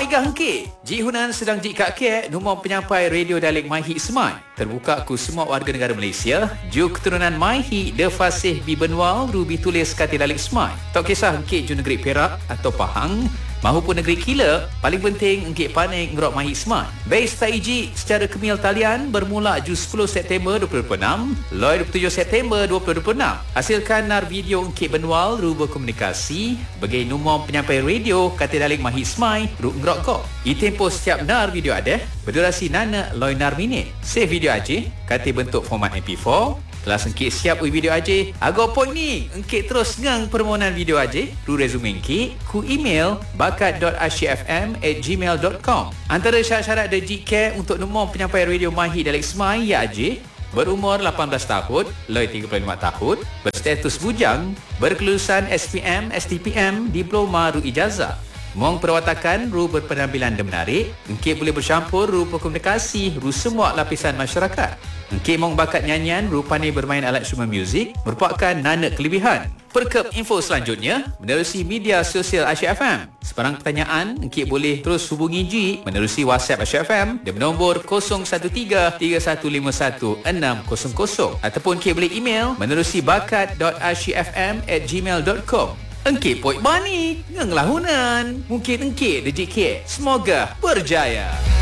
Igah hengkit. Ji Hunan sedang jik kak kek nombor penyampai radio dialek Maihi Semai. Terbuka ku semua warga negara Malaysia. Ju keturunan Maihi de fasih bi benwal rubi tulis kata dialek Semai. Tak kisah hengkit ju negeri Perak atau Pahang mahupun negeri Kila, paling penting engkit panik ngerok Maihi Semai. Base taiji secara kemil talian bermula ju 10 September 2026, loi 27 September 2026. Hasilkan nar video engkit benwal ruba komunikasi bagi nombor penyampai radio kata dialek Maihi Semai ruk ngerok ko. Itempo setiap nar video ada berdurasi nana loi nar minit. Save video aja kata bentuk format MP4. Kelas engkit siap video aja. Agak point ni, engkit terus ngang permohonan video aja. Ru resume engkit, ku email bakat.asyfm@gmail.com. Antara syarat-syarat dan jika untuk nombor penyampai radio Maihi dialek Semai ya aja. Berumur 18 tahun, loi 35 tahun, berstatus bujang, berkelulusan SPM, STPM, diploma ru ijazah. Mong perwatakan ru berpenampilan dan menarik, engkit boleh bercampur ru berkomunikasi ru semua lapisan masyarakat. Engkit mong bakat nyanyian ru pandai bermain alat instrumen muzik merupakan nana kelebihan. Perkep info selanjutnya menerusi media sosial Asyik FM. Sebarang pertanyaan engkit boleh terus hubungi Ji menerusi WhatsApp Asyik FM di nombor 0113315160 ataupun engkit boleh email menerusi bakat.asyikfm@gmail.com. Engkit poik bani, ngenglah Hunan. Mungkin engkit dejik ke. Semoga berjaya.